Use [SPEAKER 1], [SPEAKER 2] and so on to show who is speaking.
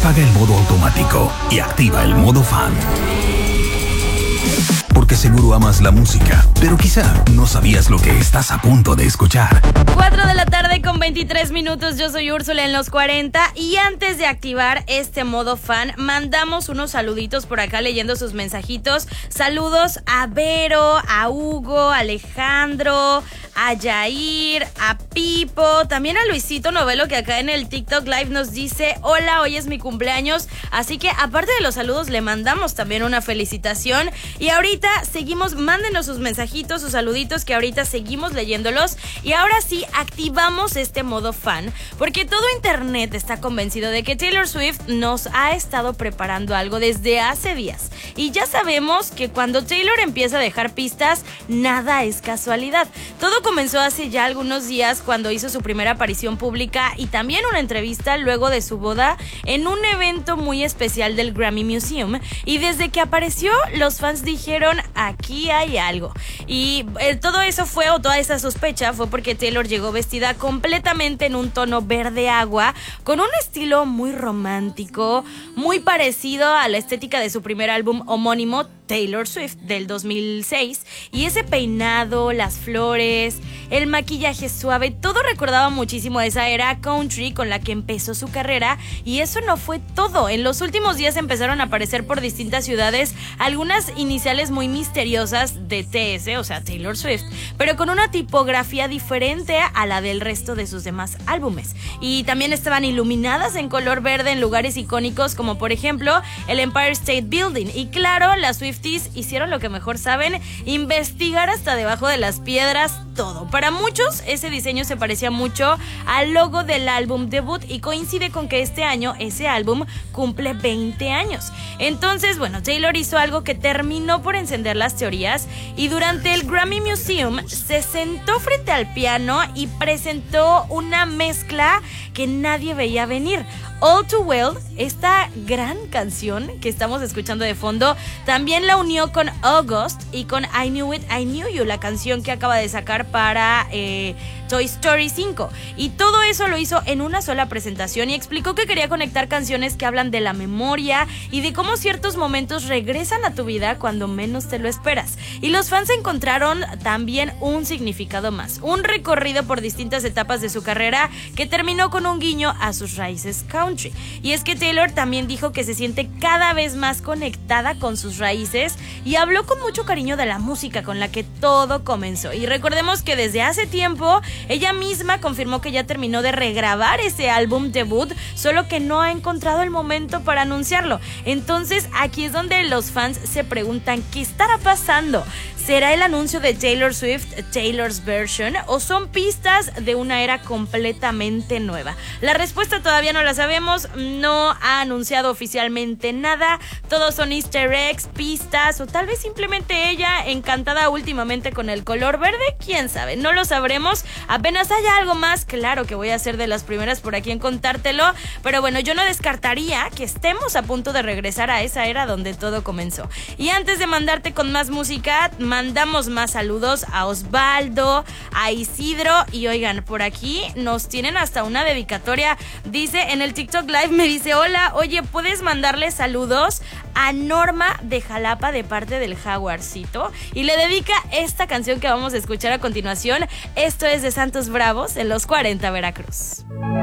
[SPEAKER 1] Apaga el modo automático y activa el modo fan. Porque seguro amas la música, pero quizá no sabías lo que estás a punto de escuchar.
[SPEAKER 2] 4 de la tarde con 23 minutos, yo soy Úrsula en los 40 y antes de activar este modo fan, mandamos unos saluditos por acá leyendo sus mensajitos. Saludos a Vero, a Hugo, a Alejandro, a Yair, a Pipo, también a Luisito Novelo que acá en el TikTok Live nos dice: hola, hoy es mi cumpleaños, así que aparte de los saludos le mandamos también una felicitación. Y ahorita seguimos, mándenos sus mensajitos, sus saluditos, que ahorita seguimos leyéndolos. Y ahora sí, activamos este modo fan, porque todo internet está convencido de que Taylor Swift nos ha estado preparando algo desde hace días. Y ya sabemos que cuando Taylor empieza a dejar pistas, nada es casualidad. Todo comenzó hace ya algunos días cuando hizo su primera aparición pública y también una entrevista luego de su boda en un evento muy especial del Grammy Museum. Y desde que apareció, los fans dijeron: aquí hay algo. Y todo eso fue, o toda esa sospecha fue porque Taylor llegó vestida completamente en un tono verde agua, con un estilo muy romántico, muy parecido a la estética de su primer álbum homónimo, Taylor Swift, del 2006. Y ese peinado, las flores, el maquillaje suave, todo recordaba muchísimo a esa era country con la que empezó su carrera. Y eso no fue todo. En los últimos días empezaron a aparecer por distintas ciudades algunas iniciales muy misteriosas de TS, o sea, Taylor Swift, pero con una tipografía diferente a la del resto de sus demás álbumes. Y también estaban iluminadas en color verde en lugares icónicos como por ejemplo el Empire State Building. Y claro, las Swifties hicieron lo que mejor saben: investigar hasta debajo de las piedras todo. Para muchos ese diseño se parecía mucho al logo del álbum debut y coincide con que este año ese álbum cumple 20 años. Entonces, bueno, Taylor hizo algo que terminó por encender las teorías y durante el Grammy Museum se sentó frente al piano y presentó una mezcla que nadie veía venir. All Too Well, esta gran canción que estamos escuchando de fondo, también la unió con August y con I Knew It, I Knew You, la canción que acaba de sacar para Toy Story 5. Y todo eso lo hizo en una sola presentación y explicó que quería conectar canciones que hablan de la memoria y de cómo ciertos momentos regresan a tu vida cuando menos te lo esperas. Y los fans encontraron también un significado más, un recorrido por distintas etapas de su carrera que terminó con un guiño a sus raíces country. Y es que Taylor también dijo que se siente cada vez más conectada con sus raíces y habló con mucho cariño de la música con la que todo comenzó. Y recordemos que desde hace tiempo ella misma confirmó que ya terminó de regrabar ese álbum debut, solo que no ha encontrado el momento para anunciarlo. Entonces aquí es donde los fans se preguntan: ¿qué estará pasando? ¿Será el anuncio de Taylor Swift Taylor's Version o son pistas de una era completamente nueva? La respuesta todavía no la sabemos, no ha anunciado oficialmente nada, todos son easter eggs, pistas o tal vez simplemente ella encantada últimamente con el color verde, quién sabe, no lo sabremos. Apenas haya algo más, claro que voy a ser de las primeras por aquí en contártelo, pero bueno, yo no descartaría que estemos a punto de regresar a esa era donde todo comenzó. Y antes de mandarte con más música, mandamos más saludos a Osvaldo, a Isidro y oigan, por aquí nos tienen hasta una dedicatoria. Dice en el TikTok Live, me dice: hola, oye, ¿puedes mandarle saludos a Norma de Jalapa de parte del Jaguarcito? Y le dedica esta canción que vamos a escuchar a continuación. Esto es de Santos Bravos en los 40 Veracruz.